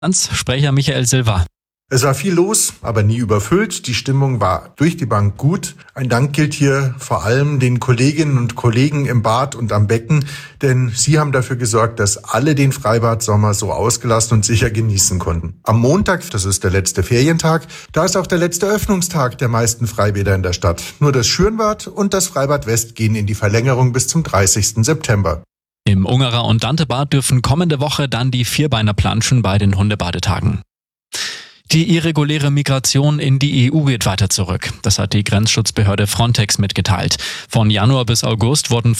Sprecher Michael Silva. Es war viel los, aber nie überfüllt. Die Stimmung war durch die Bank gut. Ein Dank gilt hier vor allem den Kolleginnen und Kollegen im Bad und am Becken, denn sie haben dafür gesorgt, dass alle den Freibad-Sommer so ausgelassen und sicher genießen konnten. Am Montag, das ist der letzte Ferientag, da ist auch der letzte Öffnungstag der meisten Freibäder in der Stadt. Nur das Schürnbad und das Freibad West gehen in die Verlängerung bis zum 30. September. Im Ungerer und Dantebad dürfen kommende Woche dann die Vierbeiner planschen bei den Hundebadetagen. Die irreguläre Migration in die EU geht weiter zurück. Das hat die Grenzschutzbehörde Frontex mitgeteilt. Von Januar bis August wurden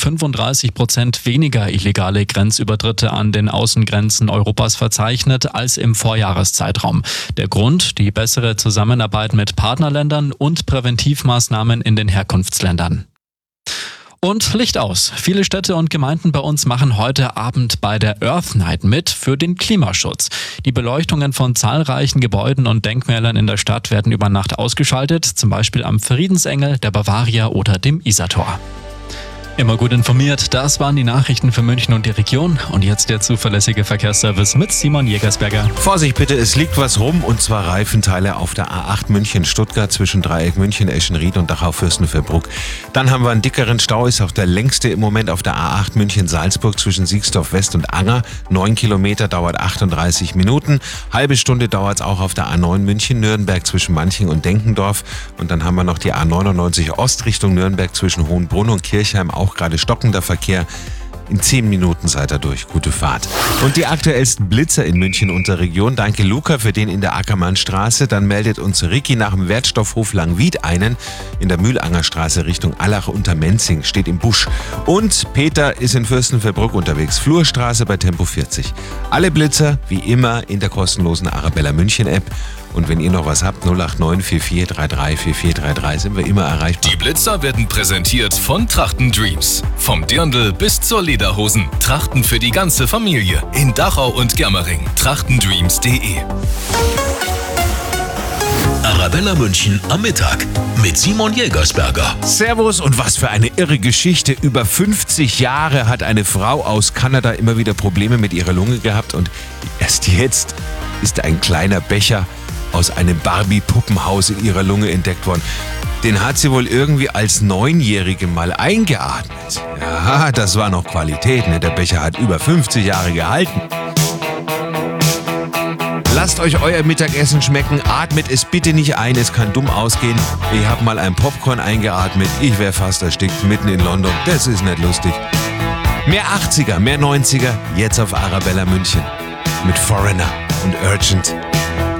35% weniger illegale Grenzübertritte an den Außengrenzen Europas verzeichnet als im Vorjahreszeitraum. Der Grund: die bessere Zusammenarbeit mit Partnerländern und Präventivmaßnahmen in den Herkunftsländern. Und Licht aus. Viele Städte und Gemeinden bei uns machen heute Abend bei der Earth Night mit für den Klimaschutz. Die Beleuchtungen von zahlreichen Gebäuden und Denkmälern in der Stadt werden über Nacht ausgeschaltet, zum Beispiel am Friedensengel, der Bavaria oder dem Isartor. Immer gut informiert, das waren die Nachrichten für München und die Region. Und jetzt der zuverlässige Verkehrsservice mit Simon Jägersberger. Vorsicht bitte, es liegt was rum, und zwar Reifenteile auf der A8 München-Stuttgart zwischen Dreieck München, Eschenried und Dachau-Fürstenfeldbruck. Dann haben wir einen dickeren Stau, ist auch der längste im Moment auf der A8 München-Salzburg zwischen Siegsdorf West und Anger. 9 Kilometer, dauert 38 Minuten. Halbe Stunde dauert es auch auf der A9 München-Nürnberg zwischen Manching und Denkendorf. Und dann haben wir noch die A99 Ost Richtung Nürnberg zwischen Hohenbrunn und Kirchheim, auch gerade stockender Verkehr. In 10 Minuten seid ihr durch. Gute Fahrt. Und die aktuellsten Blitzer in München und der Region. Danke Luca für den in der Ackermannstraße. Dann meldet uns Ricky nach dem Wertstoffhof Langwied einen. In der Mühlangerstraße Richtung Allach unter Menzing, steht im Busch. Und Peter ist in Fürstenfeldbruck unterwegs. Flurstraße bei Tempo 40. Alle Blitzer wie immer in der kostenlosen Arabella München App. Und wenn ihr noch was habt, 089 4433 4433, sind wir immer erreichbar. Die Blitzer werden präsentiert von Trachten Dreams. Vom Dirndl bis zur Lederhosen. Trachten für die ganze Familie. In Dachau und Germering. trachtendreams.de. Arabella München am Mittag mit Simon Jägersberger. Servus, und was für eine irre Geschichte. Über 50 Jahre hat eine Frau aus Kanada immer wieder Probleme mit ihrer Lunge gehabt, und erst jetzt ist ein kleiner Becher aus einem Barbie-Puppenhaus in ihrer Lunge entdeckt worden. Den hat sie wohl irgendwie als 9-Jährige mal eingeatmet. Ja, das war noch Qualität, ne? Der Becher hat über 50 Jahre gehalten. Lasst euch euer Mittagessen schmecken, atmet es bitte nicht ein, es kann dumm ausgehen. Ich habe mal ein Popcorn eingeatmet, ich wäre fast erstickt mitten in London. Das ist nicht lustig. Mehr 80er, mehr 90er, jetzt auf Arabella München. Mit Foreigner und Urgent.